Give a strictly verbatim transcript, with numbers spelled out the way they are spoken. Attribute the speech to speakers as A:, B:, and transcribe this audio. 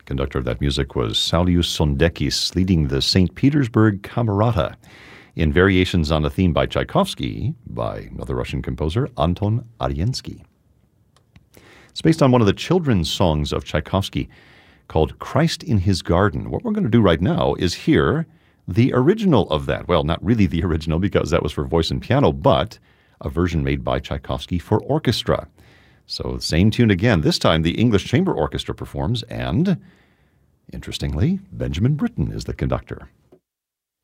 A: Conductor of that music was Saulius Sondekis, leading the Saint Petersburg Camerata in variations on a theme by Tchaikovsky by another Russian composer, Anton Ariensky. It's based on one of the children's songs of Tchaikovsky called Christ in His Garden. What we're going to do right now is hear the original of that. Well, not really the original because that was for voice and piano, but a version made by Tchaikovsky for orchestra. So same tune again. This time the English Chamber Orchestra performs, and interestingly, Benjamin Britten is the conductor.